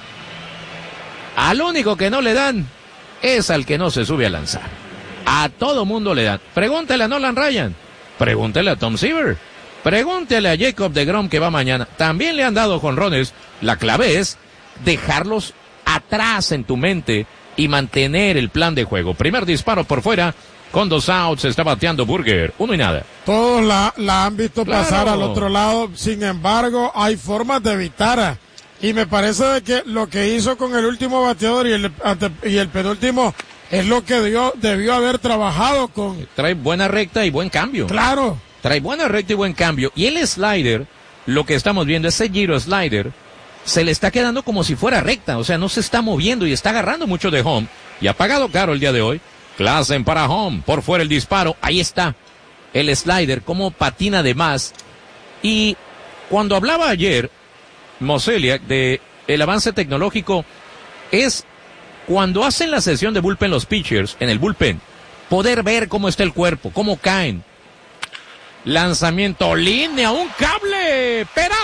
al único que no le dan es al que no se sube a lanzar. A todo mundo le dan. Pregúntale a Nolan Ryan, pregúntale a Tom Seaver, pregúntale a Jacob deGrom, que va mañana. También le han dado jonrones. La clave es dejarlos atrás en tu mente y mantener el plan de juego. Primer disparo por fuera, con 2 outs, está bateando Burger, 1-0. Todos la han visto pasar al otro lado. Sin embargo, hay formas de evitar. Y me parece de que lo que hizo con el último bateador y el penúltimo es lo que debió haber trabajado con. Trae buena recta y buen cambio. Claro. Trae buena recta y buen cambio. Y el slider, lo que estamos viendo, ese giro slider, se le está quedando como si fuera recta. O sea, no se está moviendo y está agarrando mucho de home. Y ha pagado caro el día de hoy. Klassen para home. Por fuera el disparo. Ahí está. El slider, como patina de más. Y cuando hablaba ayer Moseliak de el avance tecnológico, es cuando hacen la sesión de bullpen los pitchers, en el bullpen, poder ver cómo está el cuerpo, cómo caen. Lanzamiento, línea, un cable.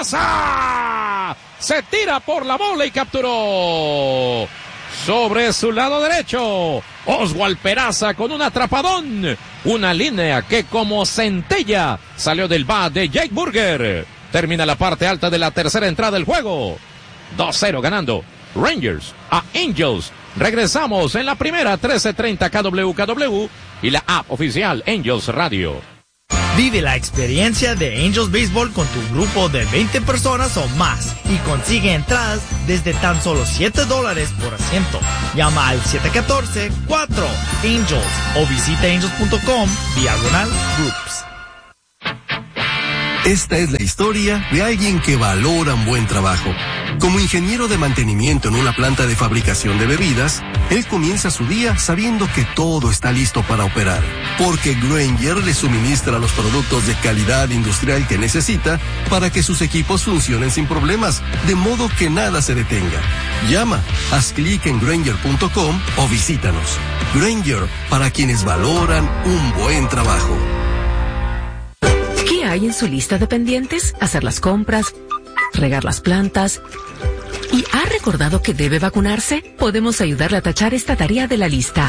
Peraza se tira por la bola y capturó sobre su lado derecho. Oswald Peraza con un atrapadón. Una línea que como centella salió del bat de Jake Burger. Termina la parte alta de la tercera entrada del juego. 2-0 ganando Rangers a Angels. Regresamos en la primera, 13:30 KWKW y la app oficial Angels Radio. Vive la experiencia de Angels Baseball con tu grupo de 20 personas o más y consigue entradas desde tan solo $7 por asiento. Llama al 714-4-ANGELS o visita angels.com/groups. Esta es la historia de alguien que valora un buen trabajo. Como ingeniero de mantenimiento en una planta de fabricación de bebidas, él comienza su día sabiendo que todo está listo para operar, porque Grainger le suministra los productos de calidad industrial que necesita para que sus equipos funcionen sin problemas, de modo que nada se detenga. Llama, haz clic en Grainger.com o visítanos. Grainger, para quienes valoran un buen trabajo. ¿Qué hay en su lista de pendientes? Hacer las compras, regar las plantas. ¿Y ha recordado que debe vacunarse? Podemos ayudarle a tachar esta tarea de la lista. Puedes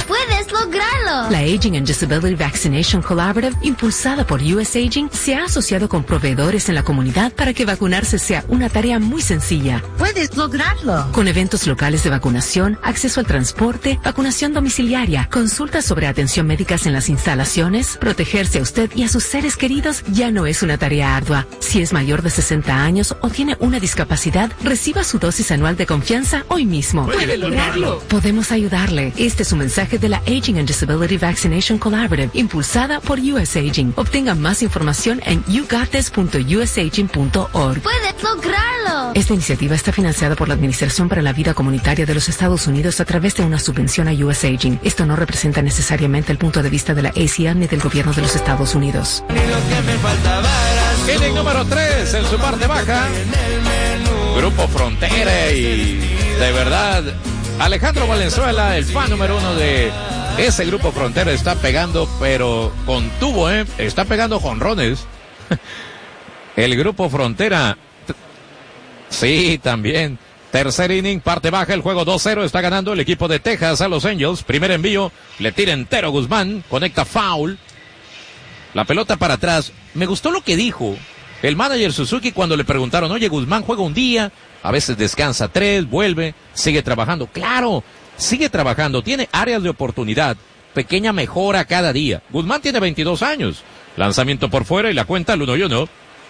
¡Puedes lograrlo! La Aging and Disability Vaccination Collaborative, impulsada por US Aging, se ha asociado con proveedores en la comunidad para que vacunarse sea una tarea muy sencilla. ¡Puedes lograrlo! Con eventos locales de vacunación, acceso al transporte, vacunación domiciliaria, consultas sobre atención médicas en las instalaciones, protegerse a usted y a sus seres queridos ya no es una tarea ardua. Si es mayor de 60 años o tiene una discapacidad, reciba su dosis anual de confianza hoy mismo. ¡Puede lograrlo! Podemos ayudarle. Este es un mensaje de la Aging and Disability Vaccination Collaborative, impulsada por US Aging. Obtenga más información en yougottes.usaging.org. ¡Puedes lograrlo! Esta iniciativa está financiada por la Administración para la Vida Comunitaria de los Estados Unidos a través de una subvención a US Aging. Esto no representa necesariamente el punto de vista de la ACM ni del gobierno de los Estados Unidos. Inning número 3 en su parte baja. Grupo Frontera y de verdad Alejandro Valenzuela, el fan número 1 de ese Grupo Frontera, está pegando, pero con tubo, está pegando jonrones. El Grupo Frontera, sí, también. Tercer inning, parte baja, el juego 2-0, está ganando el equipo de Texas a los Angels. Primer envío, le tira entero Guzmán, conecta foul. La pelota para atrás. Me gustó lo que dijo el manager Suzuki cuando le preguntaron, oye, Guzmán juega un día, a veces descansa 3, vuelve, sigue trabajando. Claro, sigue trabajando, tiene áreas de oportunidad, pequeña mejora cada día. Guzmán tiene 22 años. Lanzamiento por fuera y la cuenta al 1-1.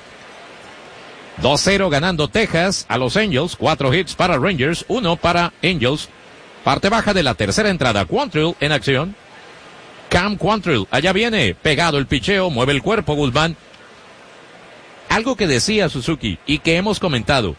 2-0 ganando Texas a los Angels. 4 hits para Rangers, 1 para Angels. Parte baja de la tercera entrada. Quantrill en acción. Cam Quantrill, allá viene, pegado el picheo, mueve el cuerpo Guzmán. Algo que decía Suzuki y que hemos comentado.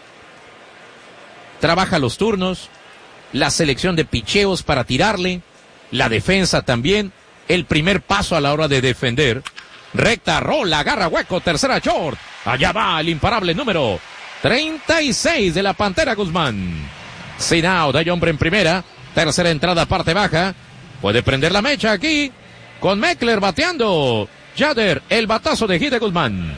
Trabaja los turnos, la selección de picheos para tirarle, la defensa también, el primer paso a la hora de defender. Recta, rola, agarra hueco, tercera short. Allá va el imparable número 36 de la Pantera Guzmán. Sin out, hay hombre en primera. Tercera entrada, parte baja. Puede prender la mecha aquí con Meckler bateando. Jader, el batazo de hit de Guzmán.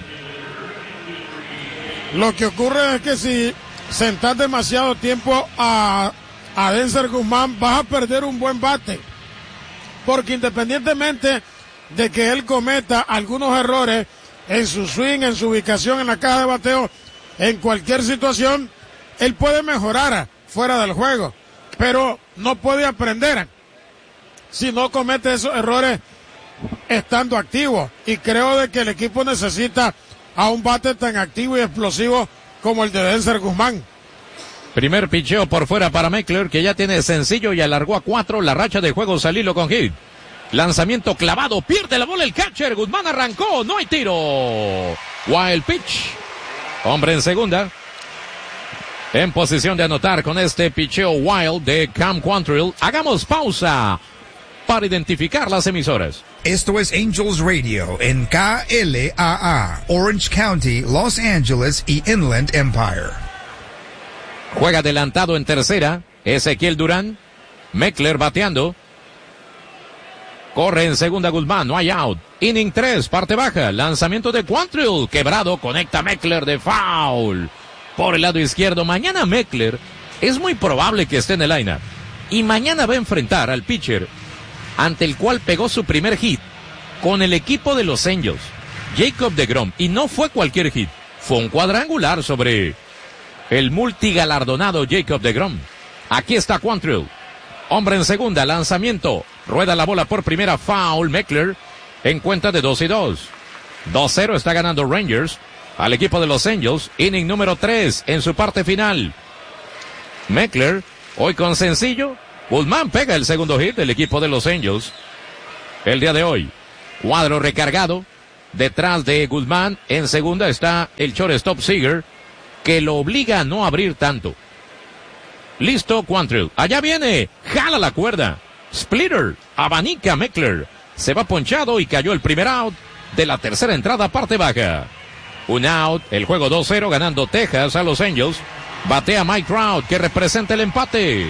Lo que ocurre es que si sentas demasiado tiempo a Denzer Guzmán, vas a perder un buen bate. Porque independientemente de que él cometa algunos errores en su swing, en su ubicación en la caja de bateo, en cualquier situación, él puede mejorar fuera del juego, pero no puede aprender si no comete esos errores estando activo. Y creo de que el equipo necesita a un bate tan activo y explosivo como el de Denzer Guzmán. Primer picheo por fuera para Meckler, que ya tiene sencillo y alargó a 4 la racha de juegos al hilo con hit. Lanzamiento clavado, pierde la bola el catcher, Guzmán arrancó, no hay tiro. Wild pitch. Hombre en segunda. En posición de anotar con este picheo wild de Cam Quantrill. Hagamos pausa para identificar las emisoras. Esto es Angels Radio en KLAA, Orange County, Los Angeles y Inland Empire. Juega adelantado en tercera, Ezequiel Durán. Meckler bateando. Corre en segunda Guzmán, no hay out. Inning 3, parte baja, lanzamiento de Quantrill, quebrado, conecta Meckler de foul. Por el lado izquierdo, mañana Meckler es muy probable que esté en el lineup. Y mañana va a enfrentar al pitcher ante el cual pegó su primer hit con el equipo de los Angels, Jacob deGrom. Y no fue cualquier hit, fue un cuadrangular sobre el multigalardonado Jacob deGrom. Aquí está Quantrill. Hombre en segunda, lanzamiento. Rueda la bola por primera, foul. Meckler en cuenta de 2-2. 2-0 está ganando Rangers al equipo de los Angels. Inning número 3 en su parte final. Meckler, hoy con sencillo. Guzmán pega el segundo hit del equipo de los Angels el día de hoy. Cuadro recargado. Detrás de Guzmán, en segunda está el shortstop Seager, que lo obliga a no abrir tanto. Listo, Quantrill. Allá viene. Jala la cuerda. Splitter. Abanica Meckler. Se va ponchado y cayó el primer out de la tercera entrada, parte baja. Un out. El juego 2-0 ganando Texas a los Angels. Batea Mike Trout, que representa el empate.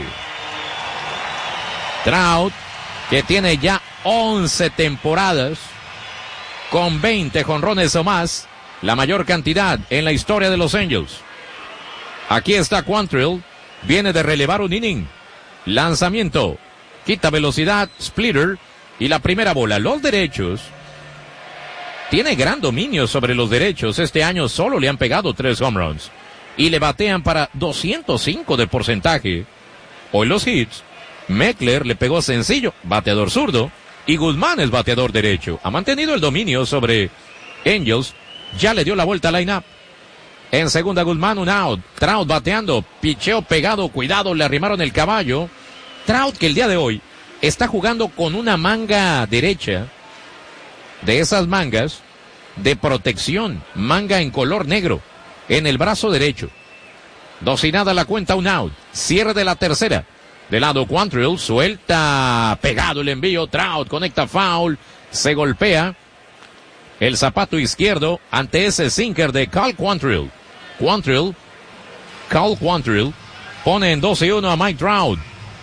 Trout, que tiene ya 11 temporadas con 20 jonrones o más, la mayor cantidad en la historia de los Angels. Aquí está Quantrill. Viene de relevar un inning. Lanzamiento. quita velocidad, splitter y la primera bola. Los derechos. Tiene gran dominio sobre los derechos. Este año solo le han pegado 3 home runs. Y le batean para 205 de porcentaje. Hoy los hits. Meckler le pegó sencillo, bateador zurdo. Y Guzmán es bateador derecho. Ha mantenido el dominio sobre Angels. Ya le dio la vuelta al line-up. En segunda Guzmán, un out. Trout bateando, picheo pegado, cuidado, le arrimaron el caballo. Trout, que el día de hoy está jugando con una manga derecha. De esas mangas de protección, manga en color negro, en el brazo derecho. 2-0 la cuenta, un out. Cierre de la tercera. De lado Quantrill, suelta, pegado el envío. Trout conecta foul, se golpea el zapato izquierdo ante ese sinker de Cal Quantrill. Cal Quantrill pone en 2-1 a Mike Trout.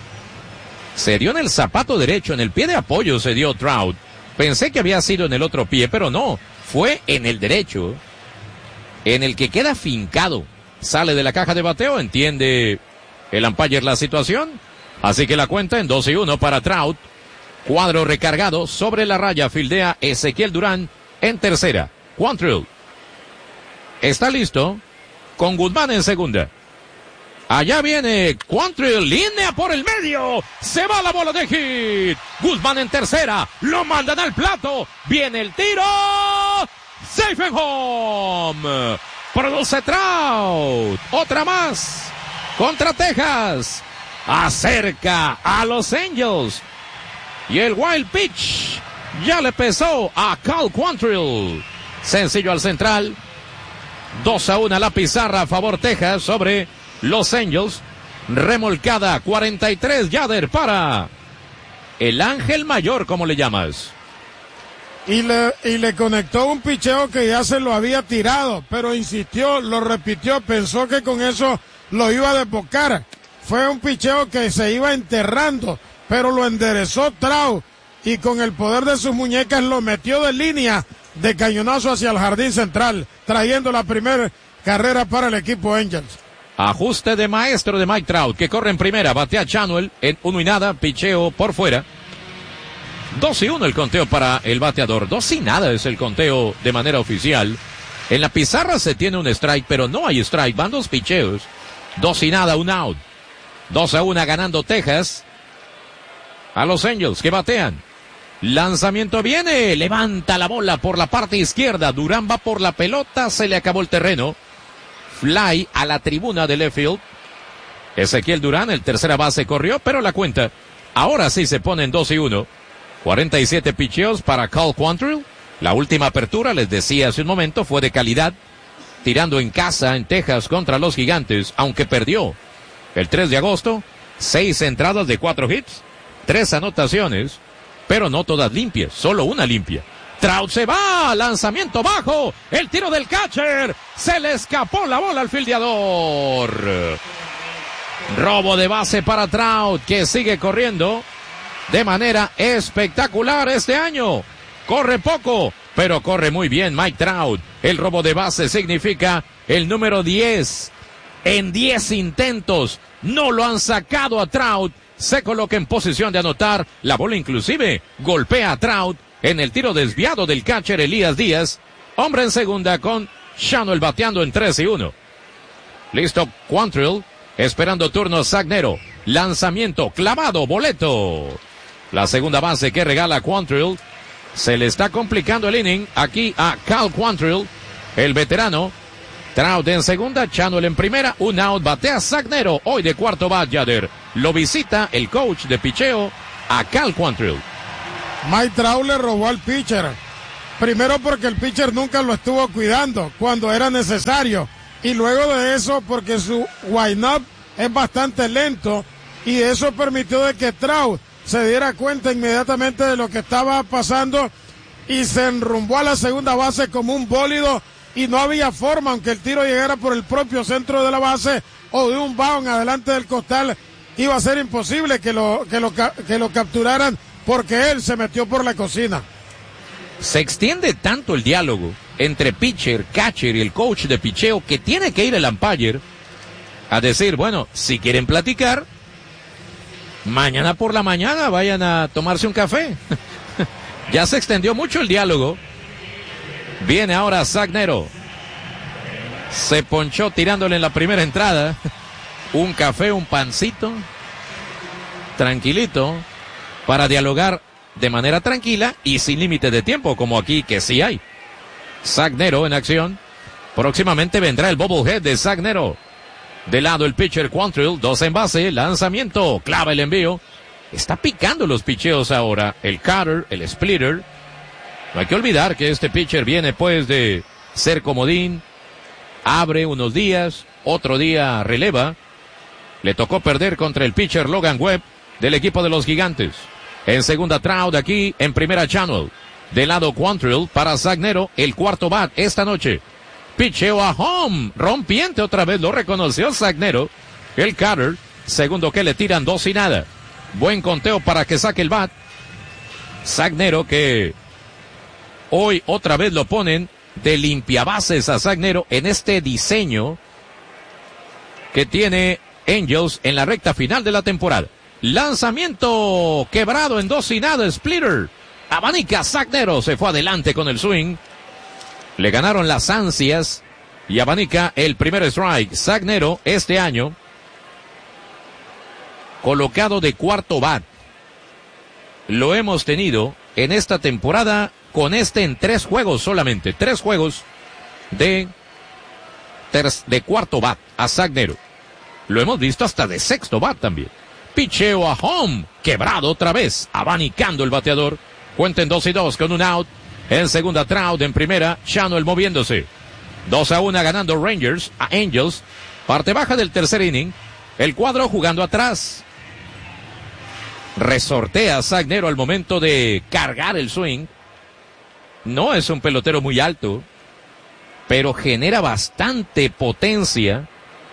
Se dio en el zapato derecho, en el pie de apoyo se dio Trout. Pensé que había sido en el otro pie, pero no. Fue en el derecho, en el que queda fincado. Sale de la caja de bateo, entiende el umpire la situación. Así que la cuenta en 2-1 para Trout. Cuadro recargado sobre la raya, fildea Ezequiel Durán en tercera. Quantrill está listo con Guzmán en segunda. Allá viene Quantrill, línea por el medio. Se va la bola de hit. Guzmán en tercera. Lo mandan al plato. Viene el tiro. Safe and home. Produce Trout. Otra más. Contra Texas. Acerca a los Angels. Y el wild pitch ya le pesó a Cal Quantrill. Sencillo al central. 2-1 la pizarra a favor Texas sobre Los Angels. Remolcada 43 Yader para el Ángel Mayor, como le llamas. Y le conectó un picheo que ya se lo había tirado, pero insistió, lo repitió, pensó que con eso lo iba a desbocar. Fue un picheo que se iba enterrando, pero lo enderezó Trout y con el poder de sus muñecas lo metió de línea de cañonazo hacia el jardín central, trayendo la primera carrera para el equipo Angels. Ajuste de maestro de Mike Trout, que corre en primera, batea Chanuel en 1-0, picheo por fuera. 2-1 el conteo para el bateador, 2-0 es el conteo de manera oficial. En la pizarra se tiene un strike, pero no hay strike, van 2 picheos. 2-0, un out. 2-1 ganando Texas a los Angels, que batean. Lanzamiento viene, levanta la bola por la parte izquierda, Durán va por la pelota, se le acabó el terreno. Fly a la tribuna de left field. Ezequiel Durán, el tercera base, corrió, pero la cuenta ahora sí se pone en 2-1. 47 picheos para Cal Quantrill. La última apertura, les decía hace un momento, fue de calidad, tirando en casa en Texas contra los Gigantes, aunque perdió. El 3 de agosto, 6 entradas de 4 hits, 3 anotaciones, pero no todas limpias, solo una limpia. Trout se va, lanzamiento bajo, el tiro del catcher, se le escapó la bola al fildeador. Robo de base para Trout, que sigue corriendo de manera espectacular este año. Corre poco, pero corre muy bien Mike Trout. El robo de base significa el número 10. En 10 intentos no lo han sacado a Trout. Se coloca en posición de anotar. La bola inclusive golpea a Trout en el tiro desviado del catcher Elías Díaz. Hombre en segunda con Chanuel bateando en 3-1. Listo Quantrill, esperando turno Sagnero. Lanzamiento clavado, boleto. La segunda base que regala Quantrill. Se le está complicando el inning aquí a Cal Quantrill, el veterano. Trout en segunda, Chanuel en primera, un out, batea Sagnero, hoy de cuarto bat Yader. Lo visita el coach de picheo a Cal Quantrill. Mike Trout le robó al pitcher. Primero porque el pitcher nunca lo estuvo cuidando cuando era necesario. Y luego de eso porque su wind-up es bastante lento. Y eso permitió de que Trout se diera cuenta inmediatamente de lo que estaba pasando y se enrumbó a la segunda base como un bólido y no había forma, aunque el tiro llegara por el propio centro de la base o de un bound adelante del costal, iba a ser imposible que lo capturaran porque él se metió por la cocina. Se extiende tanto el diálogo entre pitcher, catcher y el coach de picheo que tiene que ir el umpire a decir, bueno, si quieren platicar, mañana por la mañana vayan a tomarse un café. Ya se extendió mucho el diálogo. Viene ahora Zach Nero. Se ponchó tirándole en la primera entrada. Un café, un pancito. Tranquilito. Para dialogar de manera tranquila y sin límite de tiempo, como aquí que sí hay. Zach Nero en acción. Próximamente vendrá el bobblehead de Zach Nero. De lado el pitcher Quantrill, 2 en base, lanzamiento, clava el envío. Está picando los picheos ahora. El cutter, el splitter. No hay que olvidar que este pitcher viene pues de ser comodín. Abre unos días, otro día releva. Le tocó perder contra el pitcher Logan Webb del equipo de los Gigantes. En segunda Trout aquí, en primera Channel. De lado Quantrill para Zach Nero, el cuarto bat esta noche. Picheo a home, rompiente otra vez, lo reconoció Zach Nero. El cutter, segundo que le tiran 2-0. Buen conteo para que saque el bat. Zach Nero que hoy otra vez lo ponen de limpiabases a Zach Nero en este diseño que tiene Angels en la recta final de la temporada. Lanzamiento quebrado en 2-0, splitter. Abanica Zach Nero, se fue adelante con el swing. Le ganaron las ansias y abanica el primer strike. Zach Nero este año colocado de cuarto bat. Lo hemos tenido en esta temporada con en 3 juegos solamente. 3 juegos de cuarto bat a Zach Nero. Lo hemos visto hasta de sexto bat también. Picheo a home, quebrado otra vez, abanicando el bateador. Cuenten 2-2 con un out. En segunda Trout, en primera Channel moviéndose. 2-1 ganando Rangers a Angels. Parte baja del tercer inning. El cuadro jugando atrás. Resortea Zach Nero al momento de cargar el swing. No es un pelotero muy alto, pero genera bastante potencia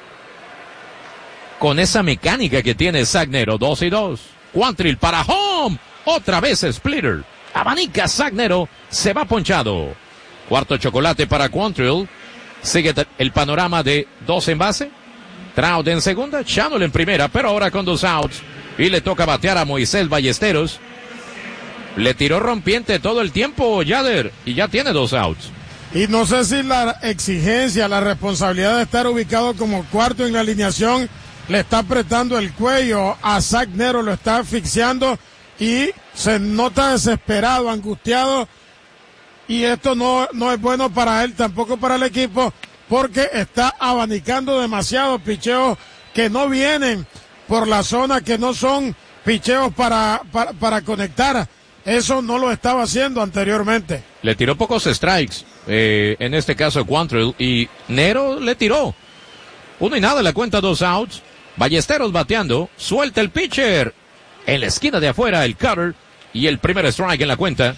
con esa mecánica que tiene Zach Nero. 2-2. Quantrill para home. Otra vez splitter. Abanica Zach Nero. Se va ponchado. Cuarto chocolate para Quantrill. Sigue el panorama de 2 en base. Trout en segunda. Channel en primera. Pero ahora con 2 outs. Y le toca batear a Moisés Ballesteros. Le tiró rompiente todo el tiempo Yader. Y ya tiene 2 outs. Y no sé si la exigencia, la responsabilidad de estar ubicado como cuarto en la alineación le está apretando el cuello a Zach Nero, lo está asfixiando y se nota desesperado, angustiado, y esto no es bueno para él, tampoco para el equipo, porque está abanicando demasiado picheos que no vienen por la zona, que no son picheos para conectar. Eso no lo estaba haciendo anteriormente. Le tiró pocos strikes, en este caso Quantrill, y Nero le tiró 1-0, la cuenta 2 outs. Ballesteros bateando, suelta el pitcher. En la esquina de afuera el cutter y el primer strike en la cuenta.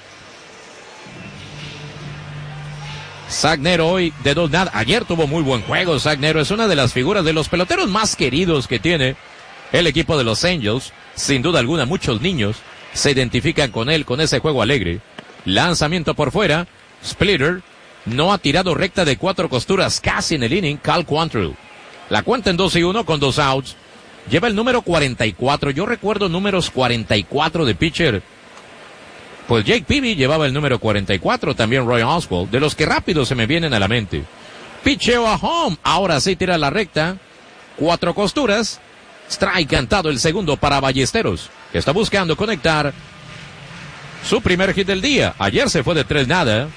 Zach Nero hoy de 2-0. Ayer tuvo muy buen juego. Zach Nero es una de las figuras de los peloteros más queridos que tiene el equipo de los Angels. Sin duda alguna, muchos niños se identifican con él, con ese juego alegre. Lanzamiento por fuera. Splitter. No ha tirado recta de 4 costuras casi en el inning. Cal Quantrill. La cuenta en 2-1 con 2 outs. Lleva el número 44. Yo recuerdo números 44 de pitcher. Pues Jake Peavy llevaba el número 44. También Roy Oswalt. De los que rápido se me vienen a la mente. Picheo a home. Ahora sí tira la recta. 4 costuras. Strike cantado el segundo para Ballesteros, que está buscando conectar su primer hit del día. Ayer se fue de 3-0.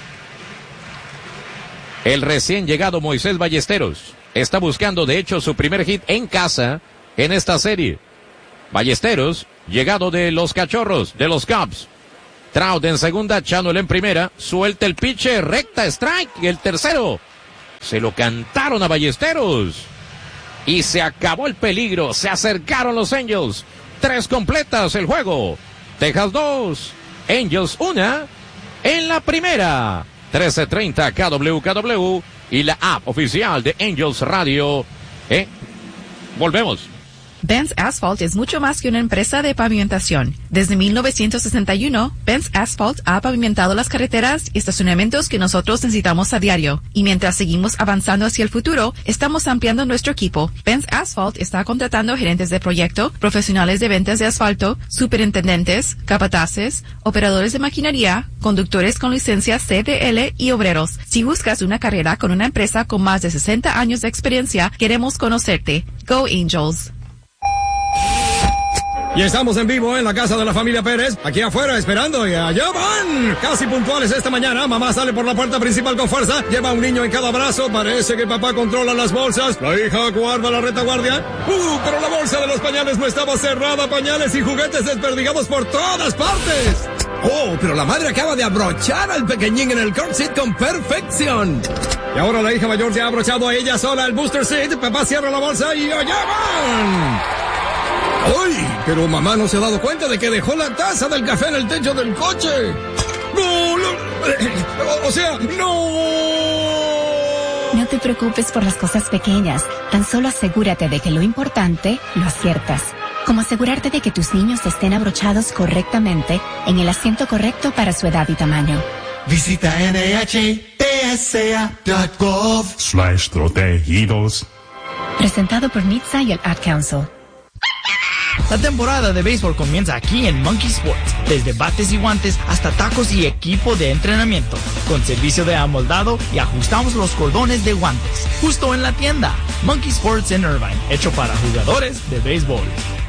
El recién llegado Moisés Ballesteros está buscando de hecho su primer hit en casa en esta serie. Ballesteros, llegado de los Cachorros, de los Cubs. Trout en segunda, Channel en primera. Suelta el pitcher, recta, strike. Y el tercero. Se lo cantaron a Ballesteros. Y se acabó el peligro. Se acercaron los Angels. 3 completas el juego. Texas 2. Angels 1. En la primera. 13:30 KWKW. Y la app oficial de Angels Radio. Volvemos. Benz Asphalt es mucho más que una empresa de pavimentación. Desde 1961, Benz Asphalt ha pavimentado las carreteras y estacionamientos que nosotros necesitamos a diario. Y mientras seguimos avanzando hacia el futuro, estamos ampliando nuestro equipo. Benz Asphalt está contratando gerentes de proyecto, profesionales de ventas de asfalto, superintendentes, capataces, operadores de maquinaria, conductores con licencia CDL y obreros. Si buscas una carrera con una empresa con más de 60 años de experiencia, queremos conocerte. Go Angels. Y estamos en vivo en la casa de la familia Pérez, aquí afuera esperando, y allá van, casi puntuales esta mañana. Mamá sale por la puerta principal con fuerza, lleva a un niño en cada brazo, parece que papá controla las bolsas, la hija guarda la retaguardia. Pero la bolsa de los pañales no estaba cerrada, pañales y juguetes desperdigados por todas partes. Oh, pero la madre acaba de abrochar al pequeñín en el car seat con perfección. Y ahora la hija mayor ya ha abrochado a ella sola el booster seat, papá cierra la bolsa y allá van. ¡Ay! Pero mamá no se ha dado cuenta de que dejó la taza del café en el techo del coche. ¡No! O sea, ¡no! No te preocupes por las cosas pequeñas. Tan solo asegúrate de que lo importante lo aciertas. Como asegurarte de que tus niños estén abrochados correctamente en el asiento correcto para su edad y tamaño. Visita NHTSA.gov/protegidos. Presentado por NHTSA y el Ad Council. La temporada de béisbol comienza aquí en Monkey Sports, desde bates y guantes hasta tacos y equipo de entrenamiento, con servicio de amoldado y ajustamos los cordones de guantes, justo en la tienda. Monkey Sports en Irvine, hecho para jugadores de béisbol.